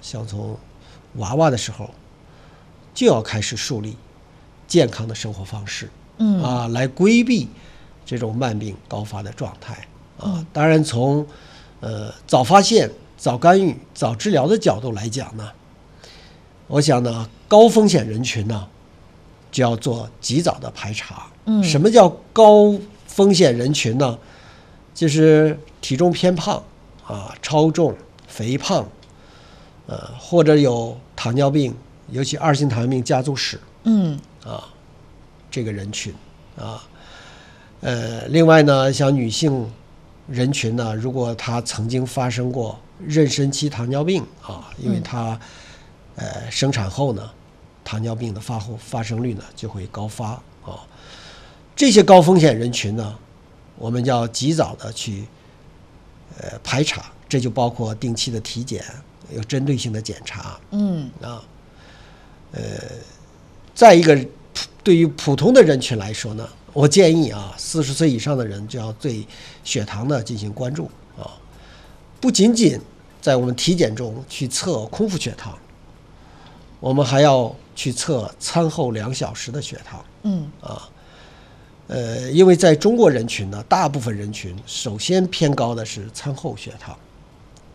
想从娃娃的时候就要开始树立健康的生活方式，来规避这种慢病高发的状态啊。当然从早发现、早干预、早治疗的角度来讲呢，我想呢，高风险人群呢就要做及早的排查。什么叫高风险人群呢？就是体重偏胖啊、超重、肥胖，或者有糖尿病，尤其二型糖尿病家族史，这个人群啊。另外呢，像女性人群呢，如果她曾经发生过妊娠期糖尿病啊，因为她生产后呢，糖尿病的发生率呢就会高发啊。这些高风险人群呢，我们要及早的去排查，这就包括定期的体检，有针对性的检查。再一个，对于普通的人群来说呢，我建议啊，40岁以上的人就要对血糖呢进行关注啊，不仅仅在我们体检中去测空腹血糖，我们还要去测餐后2小时的血糖。因为在中国人群呢，大部分人群首先偏高的是餐后血糖。